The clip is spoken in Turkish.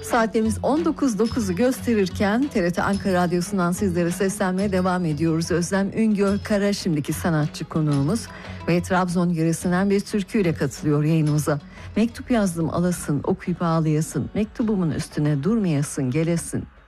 Saatlerimiz 19.09'u gösterirken TRT Ankara Radyosu'ndan sizlere seslenmeye devam ediyoruz. Özlem Üngör Kara şimdiki sanatçı konuğumuz ve Trabzon yöresinden bir türküyle katılıyor yayınımıza. Mektup yazdım alasın, okuyup ağlayasın, mektubumun üstüne durmayasın, gelesin.